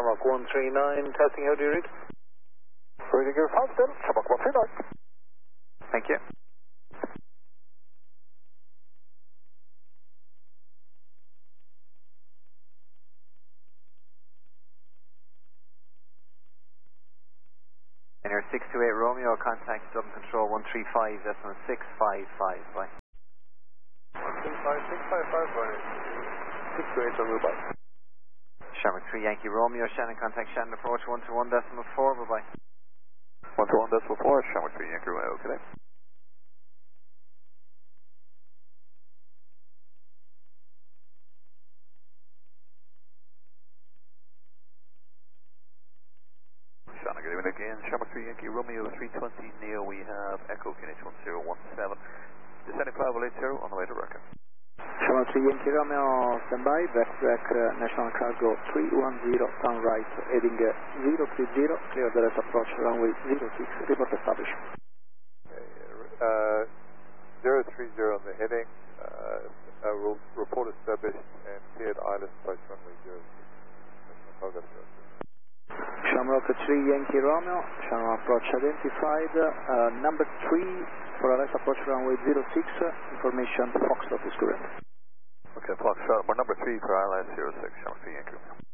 Shamrock 139, testing, how do you read? Reading your 5 still, Shamrock 139. Thank you. And your 628 Romeo, contact Dublin Control 135, decimal 655, bye. 655, buddy. 628 on Dubai. Shamrock 3 Yankee Romeo, Shannon, contact Shannon, approach 121 decimal 4, bye bye. 121 decimal 4, Shamrock 3 Yankee Romeo, okay. Shannon, good evening again. Shamrock 3 Yankee Romeo 320 Neo, we have Echo QNH 1017. Descending 580 on the way to Raqqa. Shamrock 3 Yankee Romeo, standby, back National Cargo 310, turn right, heading 030, clear the rest approach, runway 06, report established. Okay, 030 on the heading, report established and cleared island approach runway 06. National Cargo 06. Shamrock 3 Yankee Romeo, channel approach identified, number 3 for arrest approach runway 06, information Foxtrot is current. Okay, Foxtrot, number 3 for ILS 06, Shamrock 3 Yankee Romeo.